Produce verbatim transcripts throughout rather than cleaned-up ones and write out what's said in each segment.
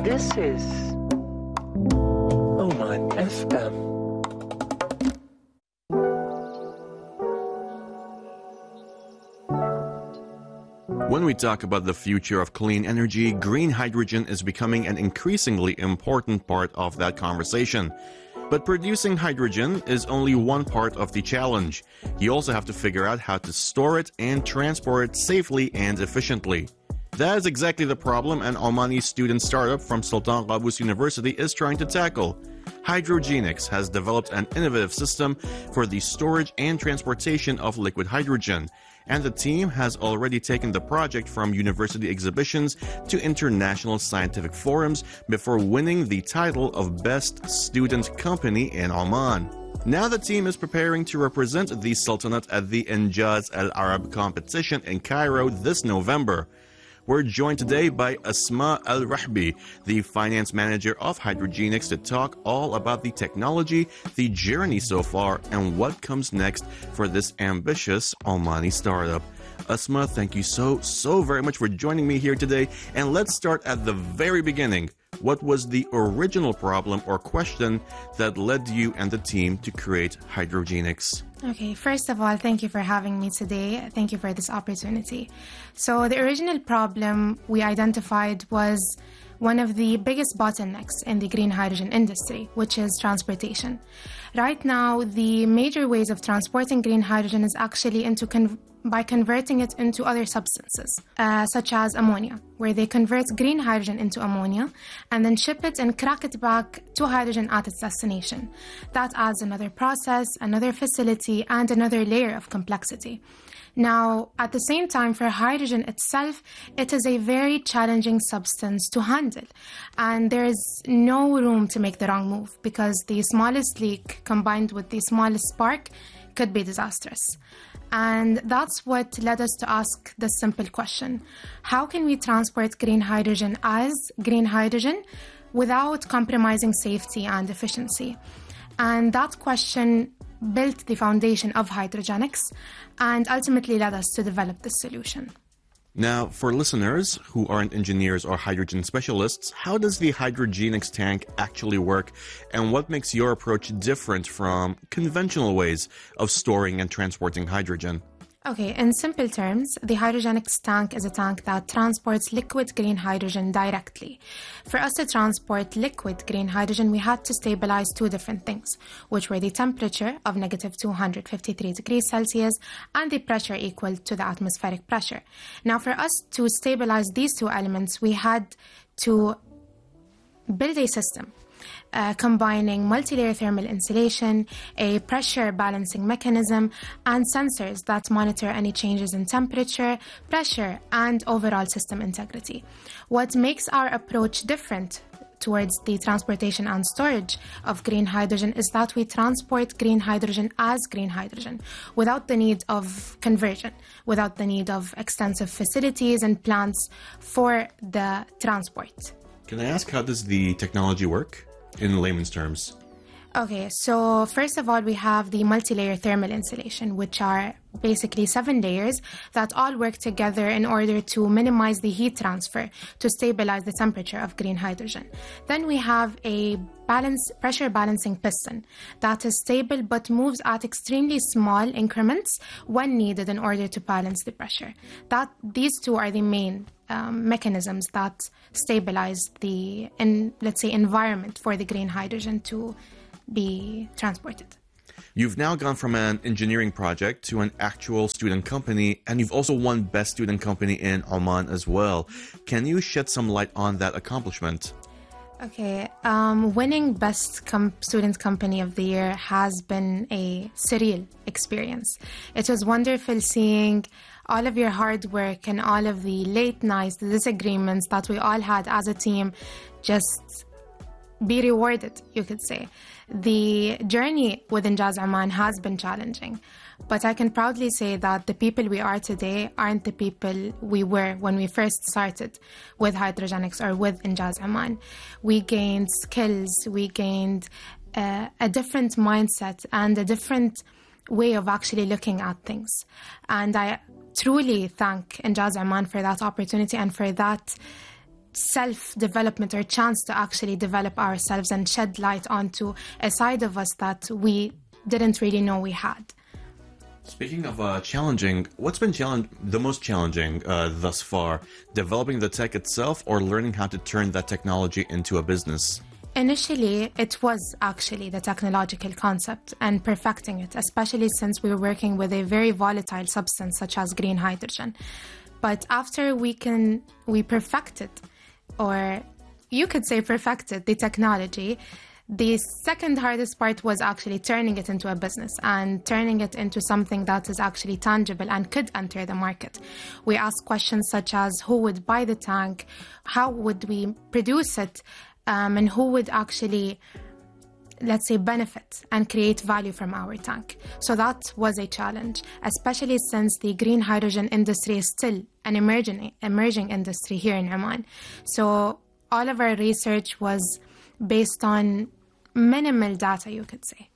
This is Oman F M. When we talk about the future of clean energy, green hydrogen is becoming an increasingly important part of that conversation. But producing hydrogen is only one part of the challenge. You also have to figure out how to store it and transport it safely and efficiently. That is exactly the problem an Omani student startup from Sultan Qaboos University is trying to tackle. Hydrogenics has developed an innovative system for the storage and transportation of liquid hydrogen, and the team has already taken the project from university exhibitions to international scientific forums before winning the title of Best Student Company in Oman. Now the team is preparing to represent the Sultanate at the Injaz Al Arab competition in Cairo this November. We're joined today by Asma Al Rahbi, the finance manager of Hydrogenics, to talk all about the technology, the journey so far, and what comes next for this ambitious Omani startup. Asma, thank you so, so very much for joining me here today. And let's start at the very beginning. What was the original problem or question that led you and the team to create Hydrogenics? Okay, first of all, thank you for having me today. Thank you for this opportunity. So the original problem we identified was one of the biggest bottlenecks in the green hydrogen industry, which is transportation. Right now, the major ways of transporting green hydrogen is actually into con- by converting it into other substances, uh, such as ammonia, where they convert green hydrogen into ammonia and then ship it and crack it back to hydrogen at its destination. That adds another process, another facility, and another layer of complexity. Now, at the same time, for hydrogen itself, it is a very challenging substance to handle. And there is no room to make the wrong move because the smallest leak combined with the smallest spark could be disastrous. And that's what led us to ask the simple question: how can we transport green hydrogen as green hydrogen without compromising safety and efficiency? And that question built the foundation of Hydrogenics and ultimately led us to develop this solution. Now, for listeners who aren't engineers or hydrogen specialists, how does the Hydrogenics tank actually work, and what makes your approach different from conventional ways of storing and transporting hydrogen? Okay, in simple terms, the Hydrogenics tank is a tank that transports liquid green hydrogen directly. For us to transport liquid green hydrogen, we had to stabilize two different things, which were the temperature of negative two hundred fifty-three degrees Celsius and the pressure equal to the atmospheric pressure. Now, for us to stabilize these two elements, we had to build a system Uh, combining multi-layer thermal insulation, a pressure balancing mechanism, and sensors that monitor any changes in temperature, pressure, and overall system integrity. What makes our approach different towards the transportation and storage of green hydrogen is that we transport green hydrogen as green hydrogen without the need of conversion, without the need of extensive facilities and plants for the transport. Can I ask, how does the technology work in layman's terms? Okay, so first of all, we have the multi-layer thermal insulation, which are basically seven layers that all work together in order to minimize the heat transfer to stabilize the temperature of green hydrogen. Then we have a balance, pressure balancing piston that is stable but moves at extremely small increments when needed in order to balance the pressure. That these two are the main um, mechanisms that stabilize the, in, let's say, environment for the green hydrogen to be transported. You've now gone from an engineering project to an actual student company, and you've also won Best Student Company in Oman as well. Can you shed some light on that accomplishment? Okay, um, winning Best Com- Student Company of the Year has been a surreal experience. It was wonderful seeing all of your hard work and all of the late nights, the disagreements that we all had as a team just be rewarded, you could say. The journey with Injaz Oman has been challenging, but I can proudly say that the people we are today aren't the people we were when we first started with Hydrogenics or with Injaz Oman. We gained skills, we gained uh, a different mindset and a different way of actually looking at things. And I truly thank Injaz Oman for that opportunity and for that self-development or chance to actually develop ourselves and shed light onto a side of us that we didn't really know we had. Speaking of uh, challenging, what's been challenge- the most challenging uh, thus far? Developing the tech itself or learning how to turn that technology into a business? Initially, it was actually the technological concept and perfecting it, especially since we were working with a very volatile substance such as green hydrogen. But after we can, we perfected, or you could say perfected, the technology, the second hardest part was actually turning it into a business and turning it into something that is actually tangible and could enter the market. We asked questions such as who would buy the tank, how would we produce it, um, and who would actually, let's say, benefit and create value from our tank. So that was a challenge, especially since the green hydrogen industry is still an emerging, emerging industry here in Oman. So all of our research was based on minimal data, you could say.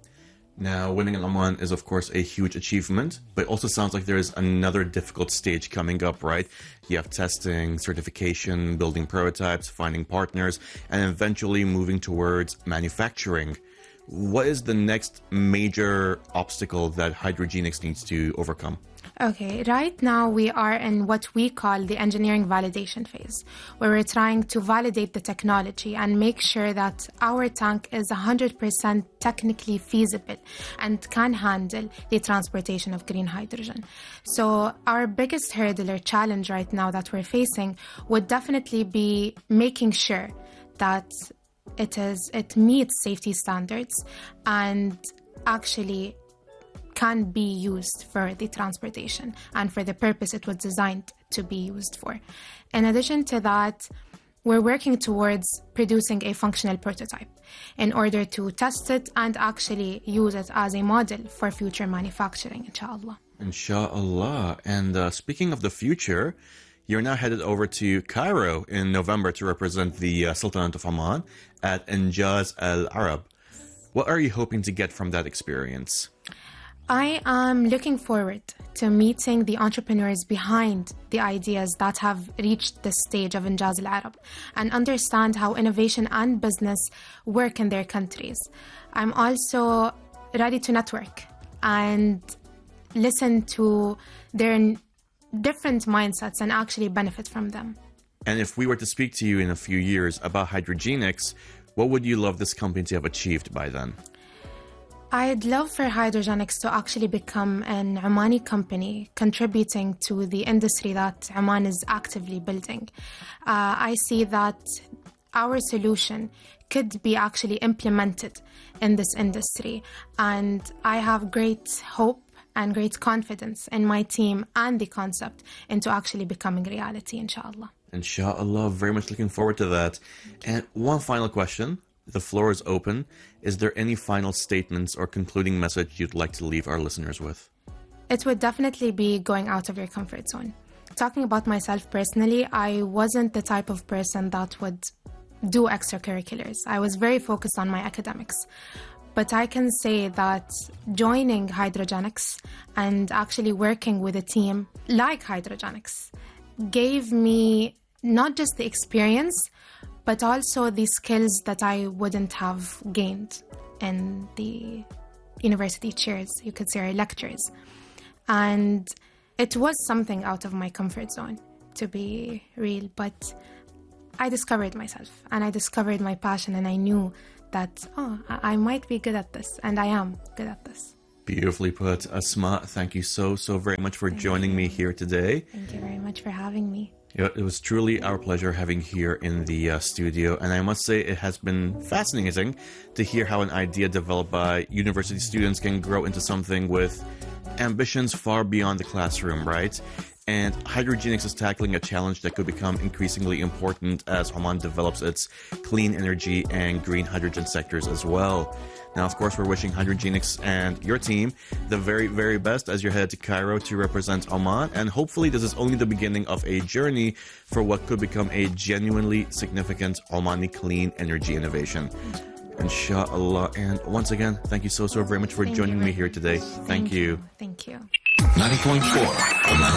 Now, winning in Oman is, of course, a huge achievement, but it also sounds like there is another difficult stage coming up, right? You have testing, certification, building prototypes, finding partners, and eventually moving towards manufacturing. What is the next major obstacle that Hydrogenics needs to overcome? Okay, right now we are in what we call the engineering validation phase, where we're trying to validate the technology and make sure that our tank is one hundred percent technically feasible and can handle the transportation of green hydrogen. So our biggest hurdle or challenge right now that we're facing would definitely be making sure that it is it meets safety standards and actually can be used for the transportation and for the purpose it was designed to be used for. In addition to that, we're working towards producing a functional prototype in order to test it and actually use it as a model for future manufacturing, inshallah. Inshallah. And uh, speaking of the future, you're now headed over to Cairo in November to represent the uh, Sultanate of Oman at Injaz Al Arab. What are you hoping to get from that experience? I am looking forward to meeting the entrepreneurs behind the ideas that have reached this stage of Injaz Al Arab and understand how innovation and business work in their countries. I'm also ready to network and listen to their different mindsets and actually benefit from them. And if we were to speak to you in a few years about Hydrogenics, what would you love this company to have achieved by then? I'd love for Hydrogenics to actually become an Omani company contributing to the industry that Oman is actively building. Uh, I see that our solution could be actually implemented in this industry, and I have great hope and great confidence in my team and the concept into actually becoming reality, inshallah. Inshallah, very much looking forward to that. And one final question. The floor is open. Is there any final statements or concluding message you'd like to leave our listeners with? It would definitely be going out of your comfort zone. Talking about myself personally, I wasn't the type of person that would do extracurriculars. I was very focused on my academics. But I can say that joining Hydrogenics and actually working with a team like Hydrogenics gave me not just the experience, but also the skills that I wouldn't have gained in the university chairs, you could say, or lectures. And it was something out of my comfort zone, to be real, but I discovered myself and I discovered my passion, and I knew that, oh, I might be good at this, and I am good at this. Beautifully put. Asma, thank you so, so very much for Thank joining you. me here today. Thank you very much for having me. Yeah, it was truly our pleasure having you here in the uh, studio, and I must say it has been fascinating to hear how an idea developed by university students can grow into something with ambitions far beyond the classroom, right? And Hydrogenics is tackling a challenge that could become increasingly important as Oman develops its clean energy and green hydrogen sectors as well. Now, of course, we're wishing Hydrogenics and your team the very, very best as you're headed to Cairo to represent Oman. And hopefully this is only the beginning of a journey for what could become a genuinely significant Omani clean energy innovation. Inshallah. And once again, thank you so, so very much for Thank joining you me here today. Thank, Thank you. Thank you. ninety point four